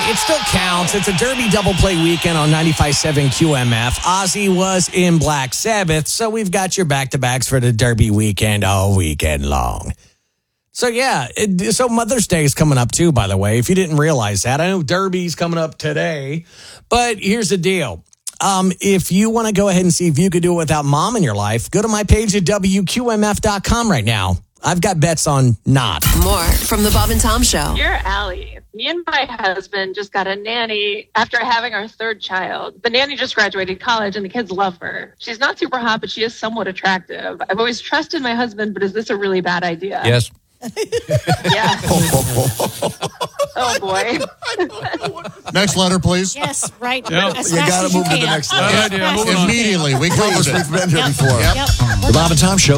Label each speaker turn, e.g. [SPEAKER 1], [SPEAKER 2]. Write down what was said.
[SPEAKER 1] it still counts. It's a Derby double play weekend on 95.7 QMF. Ozzy was in Black Sabbath, so we've got your back-to-backs for the Derby weekend all weekend long. So, yeah, so Mother's Day is coming up, too, by the way, if you didn't realize that. I know Derby's coming up today, but here's the deal. If you want to go ahead and see if you could do it without mom in your life, go to my page at WQMF.com right now. I've got bets on not.
[SPEAKER 2] More from the Bob and Tom Show.
[SPEAKER 3] Dear Allie, me and my husband just got a nanny after having our third child. The nanny just graduated college and the kids love her. She's not super hot, but she is somewhat attractive. I've always trusted my husband, but is this a really bad idea?
[SPEAKER 4] Yes.
[SPEAKER 3] Yeah. Oh, boy.
[SPEAKER 5] Next letter, please.
[SPEAKER 6] Yes, right.
[SPEAKER 4] Yep.
[SPEAKER 6] As
[SPEAKER 7] You
[SPEAKER 6] fast
[SPEAKER 7] got to
[SPEAKER 6] as you
[SPEAKER 7] move to the
[SPEAKER 6] can.
[SPEAKER 7] next level.
[SPEAKER 4] Moving on.
[SPEAKER 5] Immediately. We covered
[SPEAKER 7] Please,
[SPEAKER 5] it.
[SPEAKER 7] we've been here before.
[SPEAKER 6] Yep.
[SPEAKER 1] The Bob and Tom Show